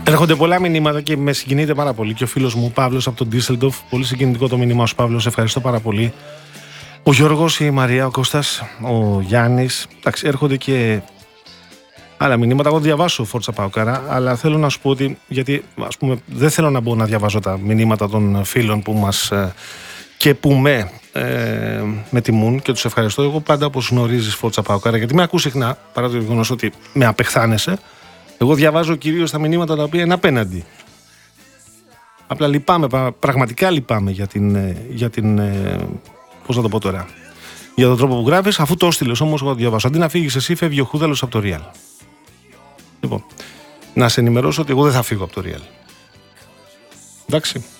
Έρχονται πολλά μηνύματα και με συγκινείται πάρα πολύ. Και ο φίλος μου Παύλος από τον Ντίσσελντορφ. Πολύ συγκινητικό το μήνυμά σου, Παύλος. Ευχαριστώ πάρα πολύ. Ο Γιώργος, η Μαρία, ο Κώστας, ο Γιάννης. Εντάξει, έρχονται και άλλα μηνύματα. Εγώ διαβάσω Φόρτσα Παοκάρα, αλλά θέλω να σου πω ότι. Γιατί ας πούμε, δεν θέλω να μπω να διαβάζω τα μηνύματα των φίλων που μας και που με τιμούν και τους ευχαριστώ. Εγώ πάντα, όπως γνωρίζεις, Φόρτσα Παοκάρα, γιατί με ακούς συχνά, παρά το γεγονός ότι με απεχθάνεσαι. Εγώ διαβάζω κυρίως τα μηνύματα τα οποία είναι απέναντι. Απλά λυπάμαι, πραγματικά λυπάμαι για την πώς να το πω τώρα, για τον τρόπο που γράφεις, αφού το έστειλες όμως εγώ διαβάζω. Αντί να φύγεις εσύ, φεύγει ο Χούδαλος από το Real. Λοιπόν, να σε ενημερώσω ότι εγώ δεν θα φύγω από το Real. Εντάξει.